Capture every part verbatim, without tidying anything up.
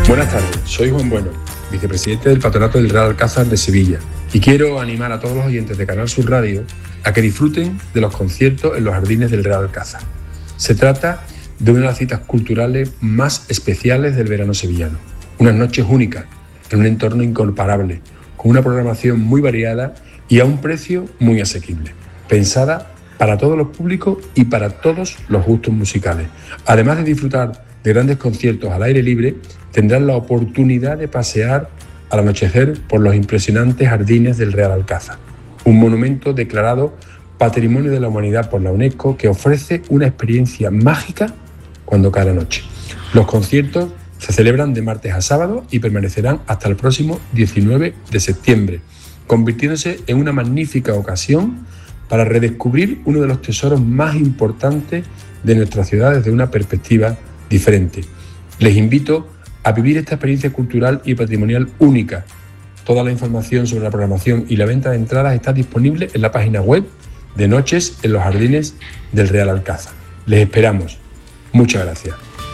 Buenas tardes, soy Juan Bueno, vicepresidente del Patronato del Real Alcázar de Sevilla, y quiero animar a todos los oyentes de Canal Sur Radio a que disfruten de los conciertos en los jardines del Real Alcázar. Se trata de una de las citas culturales más especiales del verano sevillano. Unas noches únicas, en un entorno incomparable, con una programación muy variada y a un precio muy asequible, pensada para todos los públicos y para todos los gustos musicales. Además de disfrutar de grandes conciertos al aire libre, tendrán la oportunidad de pasear al anochecer por los impresionantes jardines del Real Alcázar, un monumento declarado Patrimonio de la Humanidad por la UNESCO que ofrece una experiencia mágica cuando cae la noche. Los conciertos se celebran de martes a sábado y permanecerán hasta el próximo diecinueve de septiembre, convirtiéndose en una magnífica ocasión para redescubrir uno de los tesoros más importantes de nuestra ciudad desde una perspectiva diferente. Les invito a vivir esta experiencia cultural y patrimonial única. Toda la información sobre la programación y la venta de entradas está disponible en la página web de Noches en los Jardines del Real Alcázar. Les esperamos. Muchas gracias.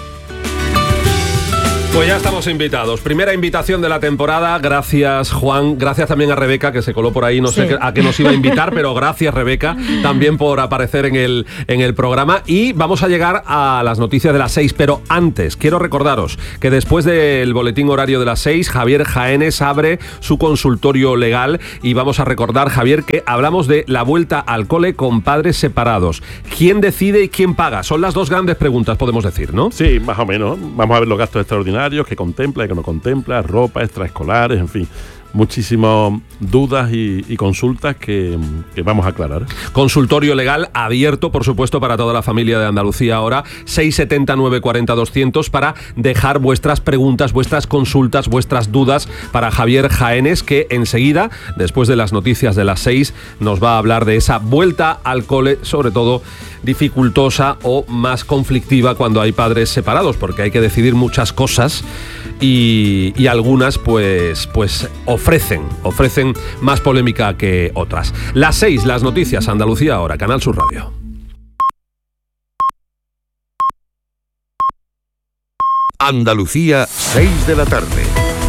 Pues ya estamos invitados. Primera invitación de la temporada. Gracias, Juan. Gracias también a Rebeca, que se coló por ahí. No sé sí. a qué nos iba a invitar, pero gracias, Rebeca, también por aparecer en el, en el programa. Y vamos a llegar a las noticias de las seis. Pero antes, quiero recordaros que después del boletín horario de las seis, Javier Jaénes abre su consultorio legal. Y vamos a recordar, Javier, que hablamos de la vuelta al cole con padres separados. ¿Quién decide y quién paga? Son las dos grandes preguntas, podemos decir, ¿no? Sí, más o menos. Vamos a ver los gastos extraordinarios que contempla y que no contempla, ropa, extraescolares, en fin, muchísimas dudas y, y consultas que, que vamos a aclarar. Consultorio legal abierto, por supuesto, para toda la familia de Andalucía ahora, seis setenta, nueve cuarenta, doscientos, para dejar vuestras preguntas, vuestras consultas, vuestras dudas para Javier Jaénes, que enseguida, después de las noticias de las seis, nos va a hablar de esa vuelta al cole, sobre todo dificultosa o más conflictiva cuando hay padres separados, porque hay que decidir muchas cosas y, y algunas pues, pues ofrecen, ofrecen más polémica que otras. Las seis, las noticias, Andalucía ahora, Canal Sur Radio. Andalucía, seis de la tarde.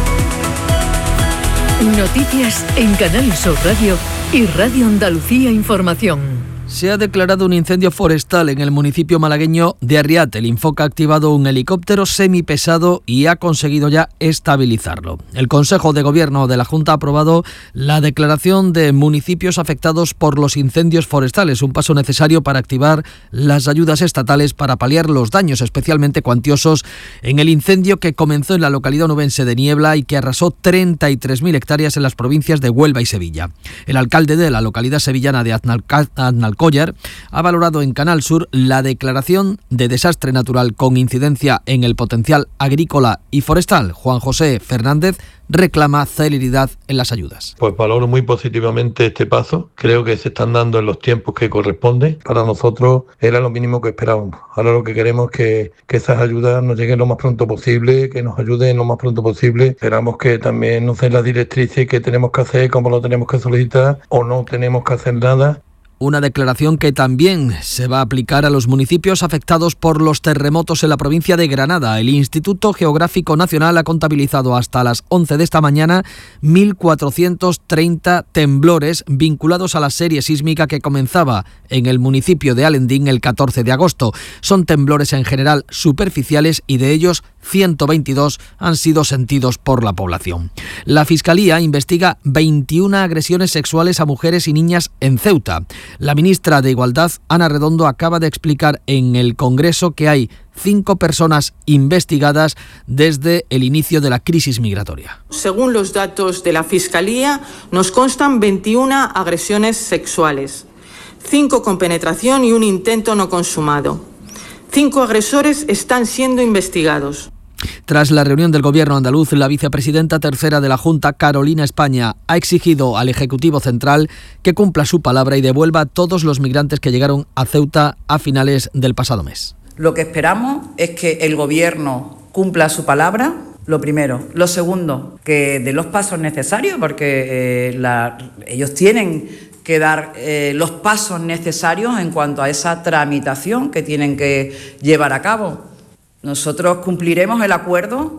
Noticias en Canal Sur Radio y Radio Andalucía Información. Se ha declarado un incendio forestal en el municipio malagueño de Arriate. El Infoca ha activado un helicóptero semipesado y ha conseguido ya estabilizarlo. El Consejo de Gobierno de la Junta ha aprobado la declaración de municipios afectados por los incendios forestales, un paso necesario para activar las ayudas estatales para paliar los daños especialmente cuantiosos en el incendio que comenzó en la localidad onubense de Niebla y que arrasó treinta y tres mil hectáreas en las provincias de Huelva y Sevilla. El alcalde de la localidad sevillana de Aznalcóllar ha valorado en Canal Sur la declaración de desastre natural con incidencia en el potencial agrícola y forestal. Juan José Fernández reclama celeridad en las ayudas. Pues valoro muy positivamente este paso. Creo que se están dando en los tiempos que corresponden. Para nosotros era lo mínimo que esperábamos. Ahora lo que queremos es que, que esas ayudas nos lleguen lo más pronto posible, que nos ayuden lo más pronto posible. Esperamos que también nos den las directrices que tenemos que hacer, cómo lo tenemos que solicitar o no tenemos que hacer nada. Una declaración que también se va a aplicar a los municipios afectados por los terremotos en la provincia de Granada. El Instituto Geográfico Nacional ha contabilizado hasta las once de esta mañana mil cuatrocientos treinta temblores vinculados a la serie sísmica que comenzaba en el municipio de Alendín el catorce de agosto. Son temblores en general superficiales y de ellos ciento veintidós han sido sentidos por la población. La Fiscalía investiga veintiuna agresiones sexuales a mujeres y niñas en Ceuta. La ministra de Igualdad, Ana Redondo, acaba de explicar en el Congreso que hay cinco personas investigadas desde el inicio de la crisis migratoria. Según los datos de la Fiscalía, nos constan veintiuna agresiones sexuales, cinco con penetración y un intento no consumado. Cinco agresores están siendo investigados. Tras la reunión del Gobierno andaluz, la vicepresidenta tercera de la Junta, Carolina España, ha exigido al Ejecutivo Central que cumpla su palabra y devuelva a todos los migrantes que llegaron a Ceuta a finales del pasado mes. Lo que esperamos es que el Gobierno cumpla su palabra, lo primero. Lo segundo, que dé los pasos necesarios, porque eh, la, ellos tienen que dar eh, los pasos necesarios en cuanto a esa tramitación que tienen que llevar a cabo. Nosotros cumpliremos el acuerdo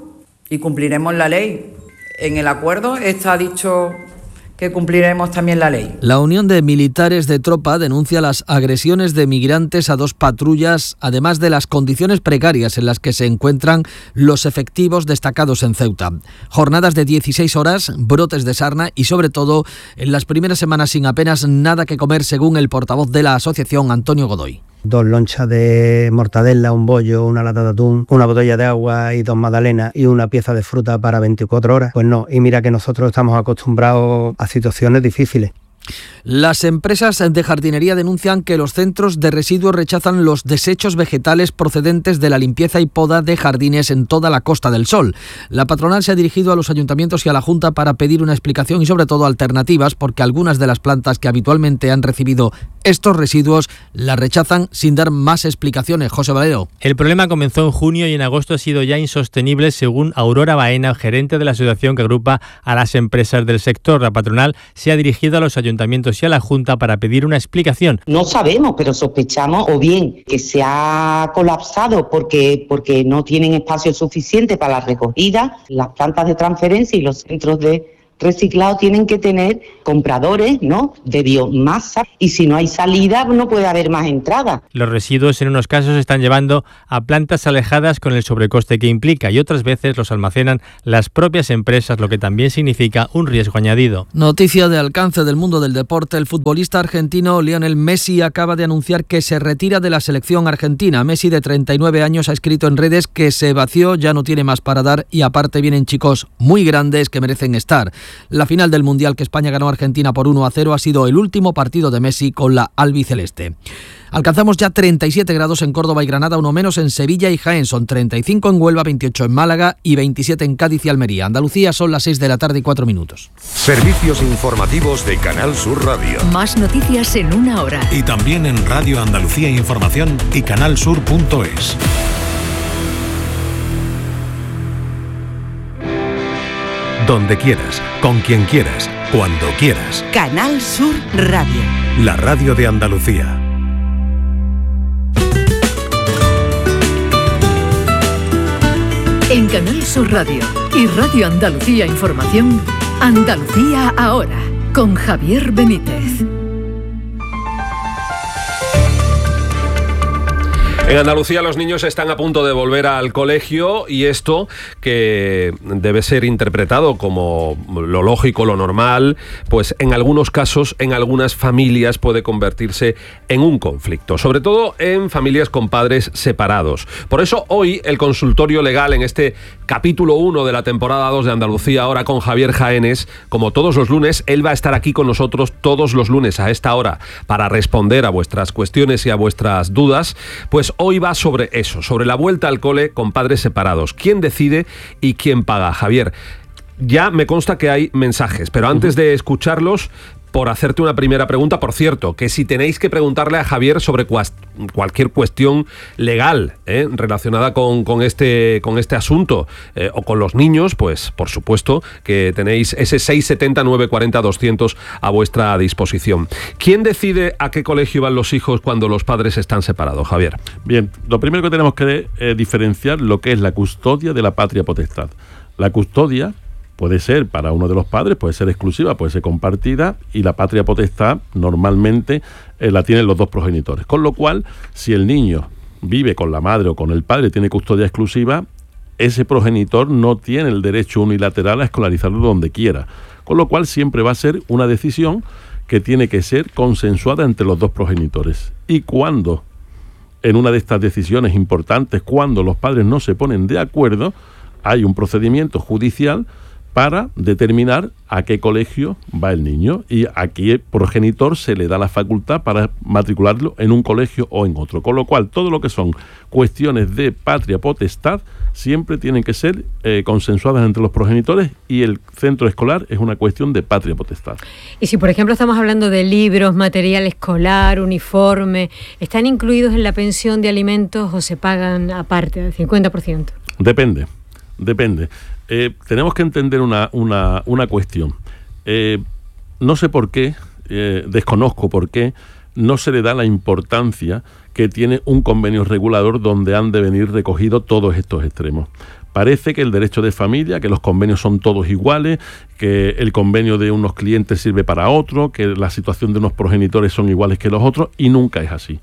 y cumpliremos la ley. En el acuerdo está dicho que cumpliremos también la ley. La Unión de Militares de Tropa denuncia las agresiones de migrantes a dos patrullas, además de las condiciones precarias en las que se encuentran los efectivos destacados en Ceuta. Jornadas de dieciséis horas, brotes de sarna y, sobre todo, en las primeras semanas sin apenas nada que comer, según el portavoz de la asociación, Antonio Godoy. Dos lonchas de mortadela, un bollo, una lata de atún, una botella de agua y dos magdalenas y una pieza de fruta para veinticuatro horas. Pues no, y mira que nosotros estamos acostumbrados a situaciones difíciles. Las empresas de jardinería denuncian que los centros de residuos rechazan los desechos vegetales procedentes de la limpieza y poda de jardines en toda la Costa del Sol. La patronal se ha dirigido a los ayuntamientos y a la Junta para pedir una explicación y, sobre todo, alternativas, porque algunas de las plantas que habitualmente han recibido estos residuos las rechazan sin dar más explicaciones. José Valero. El problema comenzó en junio y en agosto ha sido ya insostenible, según Aurora Baena, gerente de la asociación que agrupa a las empresas del sector. La patronal se ha dirigido a los ayuntamientos y a la Junta para pedir una explicación. No sabemos, pero sospechamos o bien que se ha colapsado porque, porque no tienen espacio suficiente para la recogida. Las plantas de transferencia y los centros de reciclado tienen que tener compradores, ¿no?, de biomasa, y si no hay salida no puede haber más entrada. Los residuos en unos casos se están llevando a plantas alejadas con el sobrecoste que implica, y otras veces los almacenan las propias empresas, lo que también significa un riesgo añadido. Noticia de alcance del mundo del deporte. El futbolista argentino Lionel Messi acaba de anunciar que se retira de la selección argentina. Messi, de treinta y nueve años, ha escrito en redes que se vació, ya no tiene más para dar y aparte vienen chicos muy grandes que merecen estar. La final del Mundial que España ganó a Argentina por uno a cero ha sido el último partido de Messi con la albiceleste. Alcanzamos ya treinta y siete grados en Córdoba y Granada, uno menos en Sevilla y Jaén, son treinta y cinco en Huelva, veintiocho en Málaga y veintisiete en Cádiz y Almería. Andalucía, son las seis de la tarde y cuatro minutos. Servicios informativos de Canal Sur Radio. Más noticias en una hora. Y también en Radio Andalucía Información y canalsur punto es. Donde quieras, con quien quieras, cuando quieras. Canal Sur Radio. La radio de Andalucía. En Canal Sur Radio y Radio Andalucía Información, Andalucía ahora, con Javier Benítez. En Andalucía los niños están a punto de volver al colegio y esto, que debe ser interpretado como lo lógico, lo normal, pues en algunos casos, en algunas familias puede convertirse en un conflicto, sobre todo en familias con padres separados. Por eso hoy el consultorio legal en este capítulo uno de la temporada dos de Andalucía ahora con Javier Jaénes, como todos los lunes, él va a estar aquí con nosotros todos los lunes a esta hora para responder a vuestras cuestiones y a vuestras dudas. Pues hoy va sobre eso, sobre la vuelta al cole con padres separados. ¿Quién decide y quién paga? Javier, ya me consta que hay mensajes, pero antes de escucharlos, por hacerte una primera pregunta, por cierto, que si tenéis que preguntarle a Javier sobre cuas, cualquier cuestión legal ¿eh? relacionada con, con, este, con este asunto eh, o con los niños, pues por supuesto que tenéis ese seis siete cero, nueve cuatro cero, doscientos a vuestra disposición. ¿Quién decide a qué colegio van los hijos cuando los padres están separados, Javier? Bien, lo primero que tenemos que eh, diferenciar lo que es la custodia de la patria potestad. La custodia puede ser para uno de los padres, puede ser exclusiva, puede ser compartida, y la patria potestad normalmente eh, la tienen los dos progenitores. Con lo cual, si el niño vive con la madre o con el padre, tiene custodia exclusiva, ese progenitor no tiene el derecho unilateral a escolarizarlo donde quiera. Con lo cual siempre va a ser una decisión que tiene que ser consensuada entre los dos progenitores. Y cuando, en una de estas decisiones importantes, cuando los padres no se ponen de acuerdo, hay un procedimiento judicial para determinar a qué colegio va el niño, y aquí el progenitor se le da la facultad para matricularlo en un colegio o en otro, con lo cual todo lo que son cuestiones de patria potestad siempre tienen que ser eh, consensuadas entre los progenitores, y el centro escolar es una cuestión de patria potestad. Y si por ejemplo estamos hablando de libros, material escolar, uniforme, ¿están incluidos en la pensión de alimentos o se pagan aparte, del cincuenta por ciento? Depende, depende. Eh, tenemos que entender una, una, una cuestión. Eh, no sé por qué, eh, desconozco por qué, no se le da la importancia que tiene un convenio regulador donde han de venir recogidos todos estos extremos. Parece que el derecho de familia, que los convenios son todos iguales, que el convenio de unos clientes sirve para otro, que la situación de unos progenitores son iguales que los otros, y nunca es así.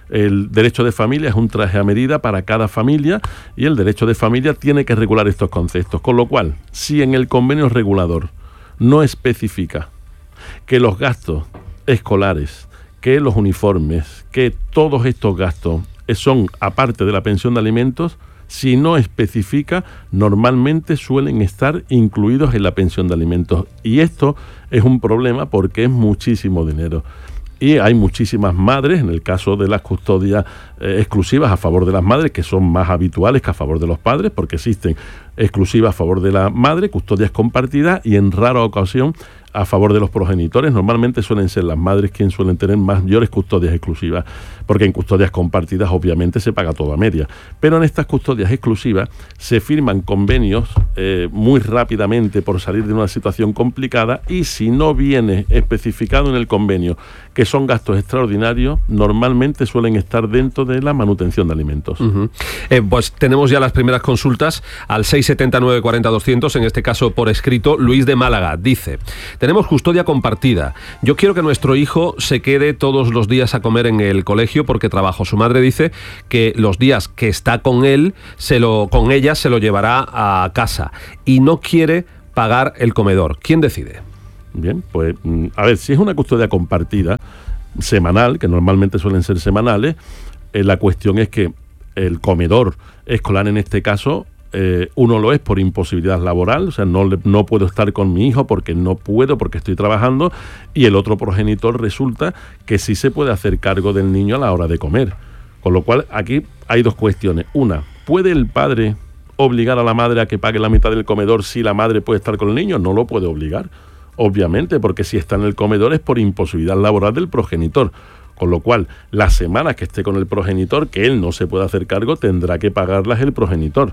El derecho de familia es un traje a medida para cada familia y el derecho de familia tiene que regular estos conceptos. Con lo cual, si en el convenio regulador no especifica que los gastos escolares, que los uniformes, que todos estos gastos son aparte de la pensión de alimentos, si no especifica, normalmente suelen estar incluidos en la pensión de alimentos. Y esto es un problema porque es muchísimo dinero. Y hay muchísimas madres, en el caso de las custodias eh, exclusivas a favor de las madres, que son más habituales que a favor de los padres, porque existen exclusivas a favor de la madre, custodias compartidas, y en rara ocasión a favor de los progenitores. Normalmente suelen ser las madres quienes suelen tener mayores custodias exclusivas, porque en custodias compartidas obviamente se paga todo a media. Pero en estas custodias exclusivas se firman convenios eh, muy rápidamente por salir de una situación complicada, y si no viene especificado en el convenio que son gastos extraordinarios, normalmente suelen estar dentro de la manutención de alimentos. Uh-huh. Eh, pues tenemos ya las primeras consultas al seis setenta y nueve cuarenta doscientos, en este caso por escrito. Luis de Málaga dice: tenemos custodia compartida. Yo quiero que nuestro hijo se quede todos los días a comer en el colegio porque trabajo. Su madre dice que los días que está con él, se lo, con ella, se lo llevará a casa y no quiere pagar el comedor. ¿Quién decide? Bien, pues a ver, si es una custodia compartida semanal, que normalmente suelen ser semanales, eh, la cuestión es que el comedor escolar en este caso, eh, uno lo es por imposibilidad laboral, o sea, no, le, no puedo estar con mi hijo porque no puedo, porque estoy trabajando, y el otro progenitor resulta que sí se puede hacer cargo del niño a la hora de comer. Con lo cual, aquí hay dos cuestiones. Una, ¿puede el padre obligar a la madre a que pague la mitad del comedor si la madre puede estar con el niño? No lo puede obligar, obviamente, porque si está en el comedor es por imposibilidad laboral del progenitor. Con lo cual, las semanas que esté con el progenitor, que él no se puede hacer cargo, tendrá que pagarlas el progenitor.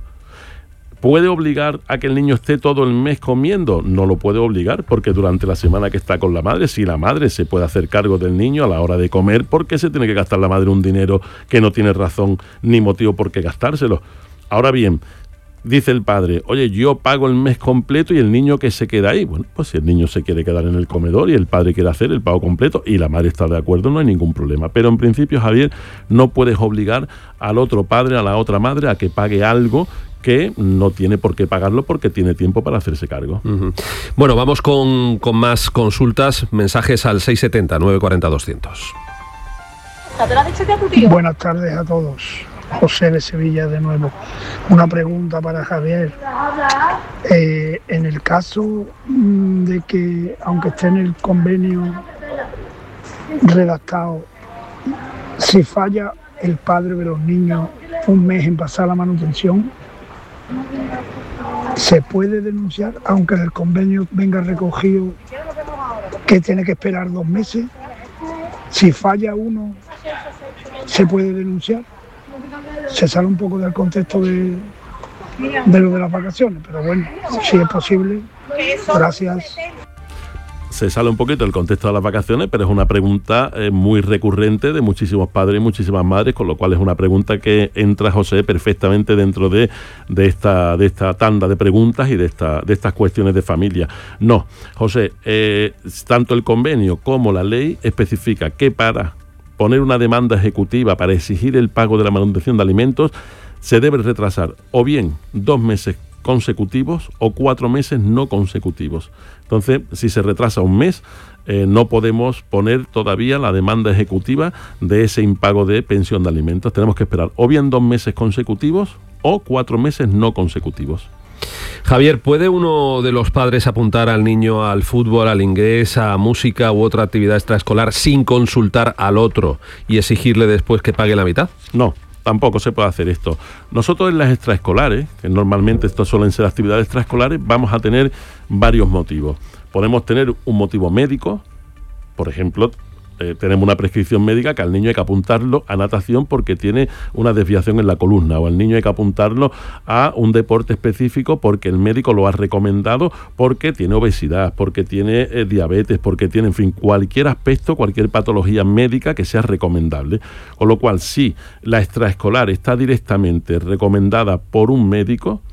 ¿Puede obligar a que el niño esté todo el mes comiendo? No lo puede obligar, porque durante la semana que está con la madre, si la madre se puede hacer cargo del niño a la hora de comer, ¿por qué se tiene que gastar la madre un dinero que no tiene razón ni motivo por qué gastárselo? Ahora bien, dice el padre: oye, yo pago el mes completo y el niño que se queda ahí. Bueno, pues si el niño se quiere quedar en el comedor y el padre quiere hacer el pago completo y la madre está de acuerdo, no hay ningún problema. Pero en principio, Javier, no puedes obligar al otro padre, a la otra madre, a que pague algo que no tiene por qué pagarlo porque tiene tiempo para hacerse cargo. Uh-huh. Bueno, vamos con, con más consultas, mensajes al seis setenta, nueve cuarenta, doscientos. Buenas tardes a todos. José de Sevilla de nuevo. Una pregunta para Javier. Eh, en el caso de que, aunque esté en el convenio redactado, si falla el padre de los niños un mes en pasar la manutención, ¿se puede denunciar, aunque en el convenio venga recogido que tiene que esperar dos meses? Si falla uno, ¿se puede denunciar? Se sale un poco del contexto de, de lo de las vacaciones, pero bueno, si es posible, gracias. Se sale un poquito del contexto de las vacaciones, pero es una pregunta eh, muy recurrente de muchísimos padres y muchísimas madres, con lo cual es una pregunta que entra, José, perfectamente dentro de, de, esta, de esta tanda de preguntas y de, esta, de estas cuestiones de familia. No, José, eh, tanto el convenio como la ley especifica que para poner una demanda ejecutiva para exigir el pago de la manutención de alimentos se debe retrasar o bien dos meses consecutivos o cuatro meses no consecutivos. Entonces, si se retrasa un mes, eh, no podemos poner todavía la demanda ejecutiva de ese impago de pensión de alimentos. Tenemos que esperar o bien dos meses consecutivos o cuatro meses no consecutivos. Javier, ¿puede uno de los padres apuntar al niño al fútbol, al inglés, a música u otra actividad extraescolar sin consultar al otro y exigirle después que pague la mitad? No. Tampoco se puede hacer esto. Nosotros en las extraescolares, que normalmente estas suelen ser actividades extraescolares, vamos a tener varios motivos. Podemos tener un motivo médico, por ejemplo, eh, tenemos una prescripción médica que al niño hay que apuntarlo a natación porque tiene una desviación en la columna, o al niño hay que apuntarlo a un deporte específico porque el médico lo ha recomendado, porque tiene obesidad, porque tiene eh, diabetes, porque tiene, en fin, cualquier aspecto, cualquier patología médica que sea recomendable. Con lo cual, si la extraescolar está directamente recomendada por un médico,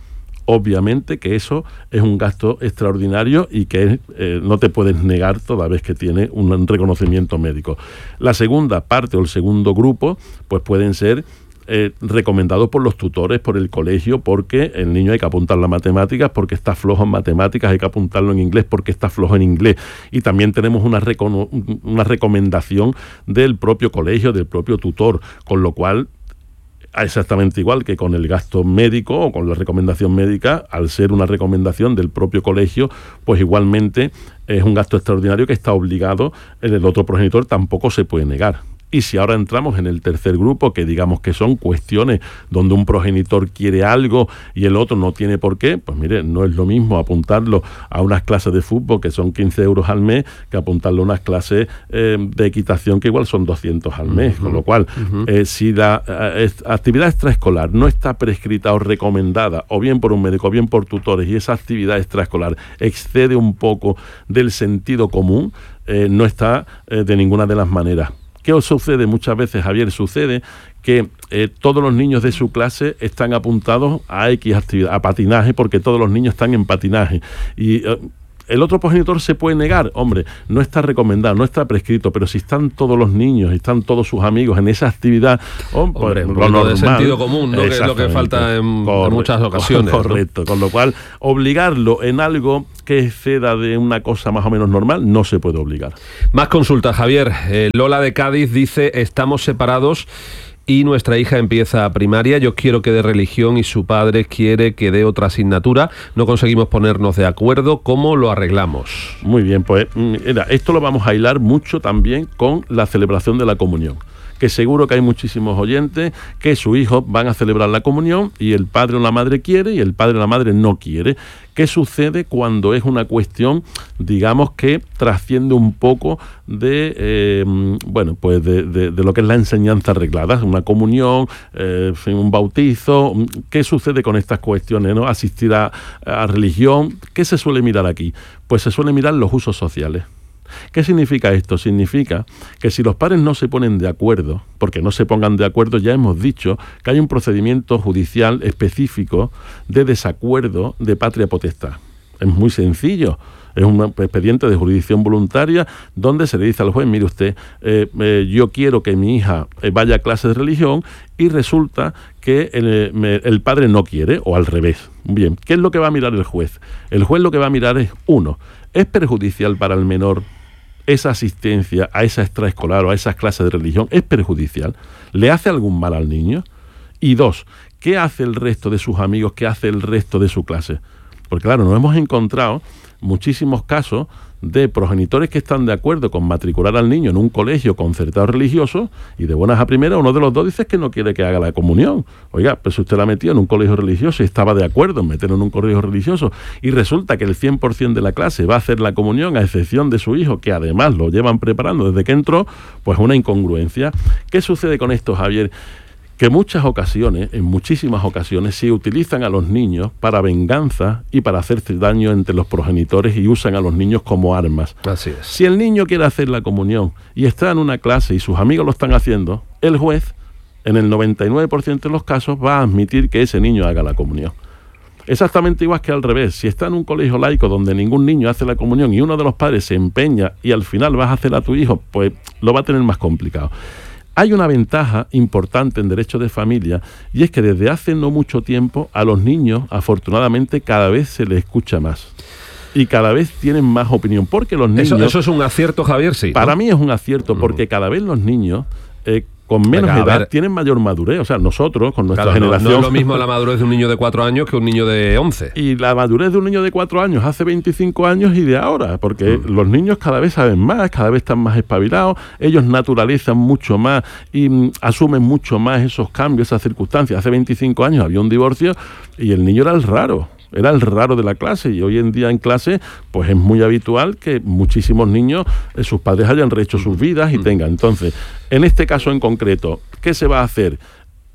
obviamente que eso es un gasto extraordinario y que eh, no te puedes negar toda vez que tiene un reconocimiento médico. La segunda parte o el segundo grupo pues pueden ser Eh, recomendado por los tutores, por el colegio, porque el niño hay que apuntarlo a matemáticas, porque está flojo en matemáticas, hay que apuntarlo en inglés porque está flojo en inglés. Y también tenemos una, recono- una recomendación del propio colegio, del propio tutor, con lo cual, exactamente igual que con el gasto médico o con la recomendación médica, al ser una recomendación del propio colegio, pues igualmente es un gasto extraordinario que está obligado, el otro progenitor tampoco se puede negar. Y si ahora entramos en el tercer grupo, que digamos que son cuestiones donde un progenitor quiere algo y el otro no tiene por qué, pues mire, no es lo mismo apuntarlo a unas clases de fútbol que son quince euros al mes que apuntarlo a unas clases eh, de equitación que igual son doscientos al mes. Uh-huh. Con lo cual, uh-huh. eh, si la eh, actividad extraescolar no está prescrita o recomendada, o bien por un médico o bien por tutores, y esa actividad extraescolar excede un poco del sentido común, eh, no está eh, de ninguna de las maneras. ¿Qué os sucede muchas veces, Javier? Sucede que eh, todos los niños de su clase están apuntados a X actividad, a patinaje, porque todos los niños están en patinaje. Y eh, el otro progenitor se puede negar, hombre, no está recomendado, no está prescrito, pero si están todos los niños, están todos sus amigos en esa actividad, oh, hombre, pues, un lo normal, de sentido común, ¿no? Que es lo que falta en, correcto, en muchas ocasiones. Correcto, ¿no? Con lo cual, obligarlo en algo que exceda de una cosa más o menos normal, no se puede obligar. Más consultas, Javier. Eh, Lola de Cádiz dice, estamos separados y nuestra hija empieza primaria, yo quiero que dé religión y su padre quiere que dé otra asignatura, no conseguimos ponernos de acuerdo, ¿cómo lo arreglamos? Muy bien, pues mira, esto lo vamos a hilar mucho también con la celebración de la comunión, que seguro que hay muchísimos oyentes que sus hijos van a celebrar la comunión y el padre o la madre quiere y el padre o la madre no quiere. ¿Qué sucede cuando es una cuestión, digamos, que trasciende un poco de, eh, bueno, pues de, de, de lo que es la enseñanza arreglada, una comunión, eh, un bautizo? ¿Qué sucede con estas cuestiones, no? Asistir a, a religión, ¿qué se suele mirar aquí? Pues se suele mirar los usos sociales. ¿Qué significa esto? Significa que si los padres no se ponen de acuerdo, porque no se pongan de acuerdo, ya hemos dicho que hay un procedimiento judicial específico de desacuerdo de patria potestad. Es muy sencillo. Es un expediente de jurisdicción voluntaria donde se le dice al juez, mire usted, eh, eh, yo quiero que mi hija eh, vaya a clases de religión y resulta que el, me, el padre no quiere, o al revés. Bien, ¿qué es lo que va a mirar el juez? El juez lo que va a mirar es, uno, ¿es perjudicial para el menor esa asistencia a esa extraescolar o a esas clases de religión? ¿Es perjudicial? ¿Le hace algún mal al niño? Y dos, ¿qué hace el resto de sus amigos? ¿Qué hace el resto de su clase? Porque claro, nos hemos encontrado muchísimos casos de progenitores que están de acuerdo con matricular al niño en un colegio concertado religioso y de buenas a primeras uno de los dos dice que no quiere que haga la comunión. Oiga, pues usted la metió en un colegio religioso y estaba de acuerdo en meterlo en un colegio religioso y resulta que el cien por ciento de la clase va a hacer la comunión a excepción de su hijo, que además lo llevan preparando desde que entró, pues una incongruencia. ¿Qué sucede con esto, Javier? Que muchas ocasiones, en muchísimas ocasiones, se utilizan a los niños para venganza y para hacerse daño entre los progenitores y usan a los niños como armas. Así es. Si el niño quiere hacer la comunión y está en una clase y sus amigos lo están haciendo, el juez, en el noventa y nueve por ciento de los casos, va a admitir que ese niño haga la comunión. Exactamente igual que al revés. Si está en un colegio laico donde ningún niño hace la comunión y uno de los padres se empeña y al final vas a hacer a tu hijo, pues lo va a tener más complicado. Hay una ventaja importante en derecho de familia y es que desde hace no mucho tiempo a los niños, afortunadamente, cada vez se les escucha más. Y cada vez tienen más opinión. Porque los niños... Eso, eso es un acierto, Javier, sí. Para ¿no? mí es un acierto porque cada vez los niños... Eh, con menos Venga, edad ver. tienen mayor madurez. O sea, nosotros, con nuestra claro, generación... No, no es lo mismo la madurez de un niño de cuatro años que un niño de once. Y la madurez de un niño de cuatro años hace veinticinco años y de ahora, porque mm. los niños cada vez saben más, cada vez están más espabilados, ellos naturalizan mucho más y mm, asumen mucho más esos cambios, esas circunstancias. Hace veinticinco años había un divorcio y el niño era el raro. Era el raro de la clase y hoy en día en clase pues es muy habitual que muchísimos niños, eh, sus padres hayan rehecho sus vidas y tengan. Entonces, en este caso en concreto, ¿qué se va a hacer?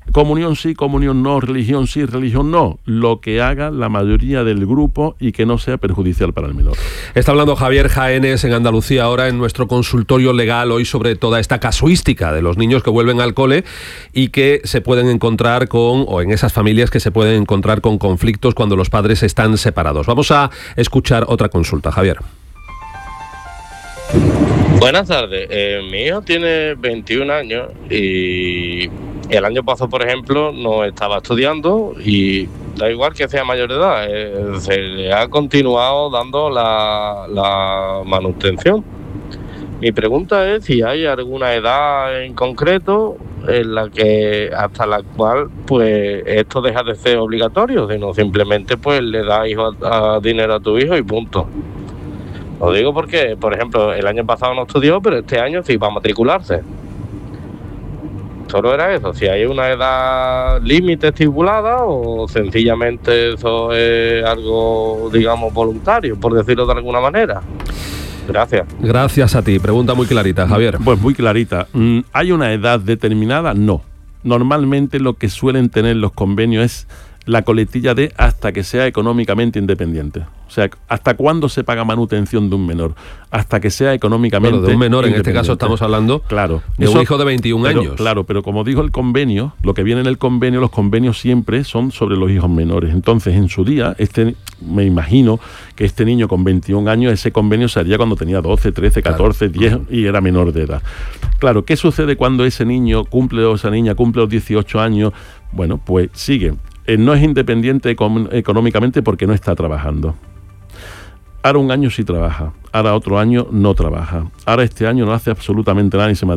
Comunión sí, comunión no, religión sí, religión no. Lo que haga la mayoría del grupo y que no sea perjudicial para el menor. Está hablando Javier Jaénes en Andalucía ahora en nuestro consultorio legal hoy sobre toda esta casuística de los niños que vuelven al cole y que se pueden encontrar con, o en esas familias que se pueden encontrar con conflictos cuando los padres están separados. Vamos a escuchar otra consulta, Javier. Buenas tardes, eh, mi hijo tiene veintiún años y el año pasado, por ejemplo, no estaba estudiando y da igual que sea mayor de edad, eh, se le ha continuado dando la, la manutención. Mi pregunta es si hay alguna edad en concreto en la que hasta la cual pues esto deja de ser obligatorio, sino simplemente pues le das hijo a, a dinero a tu hijo y punto. Lo digo porque, por ejemplo, el año pasado no estudió, pero este año sí va a matricularse. Solo era eso, si hay una edad límite estipulada o sencillamente eso es algo, digamos, voluntario, por decirlo de alguna manera. Gracias. Gracias a ti. Pregunta muy clarita, Javier. Pues muy clarita. ¿Hay una edad determinada? No. Normalmente lo que suelen tener los convenios es la coletilla de hasta que sea económicamente independiente. O sea, ¿hasta cuándo se paga manutención de un menor? Hasta que sea económicamente bueno, de un menor, en este caso estamos hablando claro, de eso, un hijo de veintiún pero, años. Claro, pero como dijo el convenio, lo que viene en el convenio, los convenios siempre son sobre los hijos menores. Entonces, en su día, este me imagino que este niño con veintiún años, ese convenio se haría cuando tenía doce, trece, catorce, claro. diez uh-huh. y era menor de edad. Claro, ¿qué sucede cuando ese niño cumple o esa niña cumple los dieciocho años? Bueno, pues sigue. Eh, no es independiente econ- económicamente porque no está trabajando. Ahora un año sí trabaja, ahora otro año no trabaja, ahora este año no hace absolutamente nada y se matriculó.